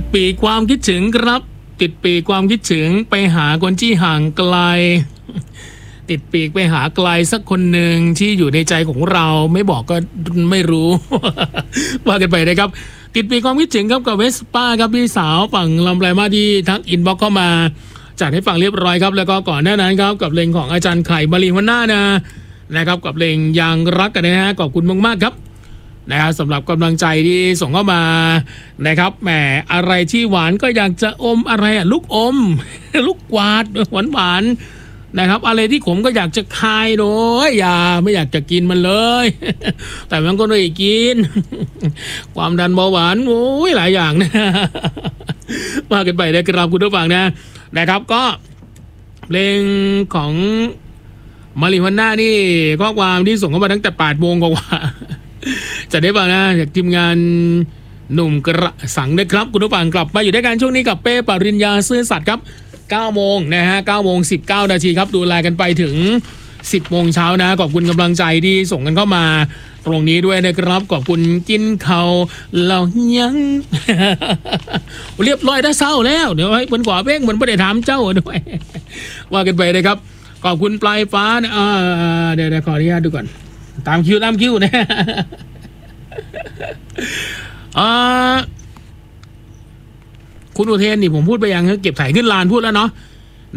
ปีกความคิดถึงครับติดปีกความคิดถึงไปหาคนที่ห่างไกลติดปีกไปหาไกลสักคนหนึ่งที่อยู่ในใจของเราไม่บอกก็ไม่รู้ ว่ากันไปนะครับติดปีกความคิดถึงครับกับเวสป้าครับพี่สาวฝั่งลำไยมาที่ทักอินบ็อกเข้ามาจัดให้ฟังเรียบร้อยครับแล้วก็ก่อนหน้านั้นครับกับเพลงของอาจารย์ไข่มารีหัวหน้านะครับกับเพลงยังรักกันนะฮะขอบคุณมากๆครับนะครับสำหรับกำลังใจที่ส่งเข้ามานะครับแหมอะไรที่หวานก็อยากจะอมอะไรลูกอม ลูกกวาดหวานนะครับอะไรที่ขมก็อยากจะคายโดยอย่าไม่อยากจะกินมันเลย แต่มันก็ไม่กิน ความดันเบาหวานโอ้ยหลายอย่างนะ ว่ากันไปนะครับคุณผู้ฟังนะครับก็เพลงของมาริฮวาน่านี่ข้อความที่ส่งเข้ามาตั้งแต่8 โมงกว่าจะได้ฟังนะจากทีมงานหนุ่มกระสังนะครับคุณผู้ฟังกลับมาอยู่ด้วยกันช่วงนี้กับเป้ปริญญาซื่อสัตย์ครับ9 โมงนะฮะ9 โมง 19 นาทีครับดูแลกันไปถึง10 โมงเช้านะขอบคุณกำลังใจที่ส่งกันเข้ามาตรงนี้ด้วยนะครับขอบคุณกินเขาเรายัง เรียบร้อยได้เศร้าแล้วเดี๋ยวให้บนขวาเพ่งเหมือนไม่ได้ถามเจ้าด้วย ว่ากันไปนะครับขอบคุณปลายฟ้านะเดี๋ยวขออนุญาตดูก่อนตามคิวนะคุณอุเทนนี่ผมพูดไปยังเก็บถ่ายขึ้นลานพูดแล้วเนาะ